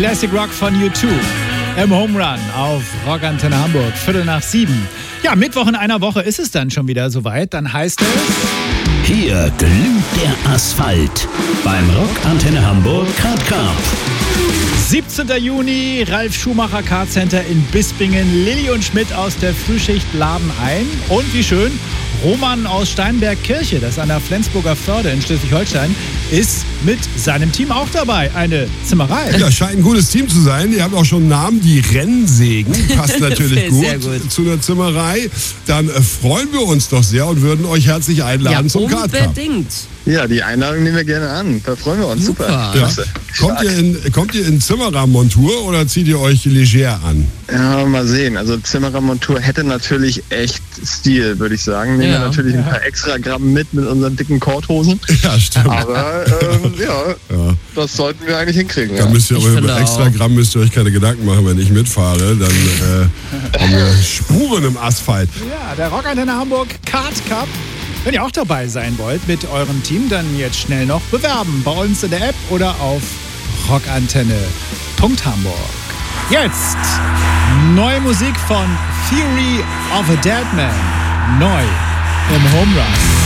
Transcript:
Classic Rock von U2 im Home Run auf Rockantenne Hamburg, 7:15. Ja, Mittwoch in einer Woche ist es dann schon wieder soweit. Dann heißt es... Hier glüht der Asphalt beim Rockantenne Hamburg Kart Cup. 17. Juni, Ralf Schumacher Kart Center in Bispingen. Lilly und Schmidt aus der Frühschicht laden ein. Und wie schön, Roman aus Steinberg-Kirche, das ist an der Flensburger Förde in Schleswig-Holstein, ist mit seinem Team auch dabei. Eine Zimmerei. Ja, scheint ein gutes Team zu sein. Ihr habt auch schon einen Namen, die Rennsägen. Passt natürlich gut zu einer Zimmerei. Dann freuen wir uns doch sehr und würden euch herzlich einladen zum Kart Cup. Unbedingt. Ja, die Einladung nehmen wir gerne an. Da freuen wir uns. Super. Ja. Kommt ihr in Zimmerermontur oder zieht ihr euch leger an? Ja, mal sehen. Also Zimmerermontur hätte natürlich echt Stil, würde ich sagen. Nehmen wir natürlich ein paar extra Gramm mit unseren dicken Korthosen. Ja, stimmt. Aber das sollten wir eigentlich hinkriegen. Da müsst ihr aber über extra Gramm müsst ihr euch keine Gedanken machen, wenn ich mitfahre. Dann haben wir Spuren im Asphalt. Ja, der Rockantenne Hamburg Kart Cup. Wenn ihr auch dabei sein wollt mit eurem Team, dann jetzt schnell noch bewerben. Bei uns in der App oder auf rockantenne.hamburg. Jetzt neue Musik von Theory of a Dead Man. Neu im Home Run.